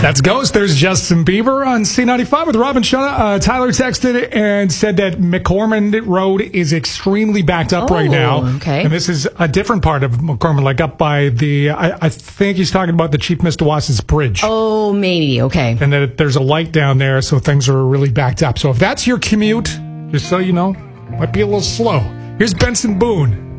That's Ghost. There's Justin Bieber on C95 with Robin Shaw. Tyler texted and said that McCormick Road is extremely backed up right now. Okay. And this is a different part of McCormick, like up by the, I think he's talking about the Chief Mr. Wass's Bridge. Oh, maybe. Okay. And that there's a light down there, so things are really backed up. So if that's your commute, just so you know, might be a little slow. Here's Benson Boone.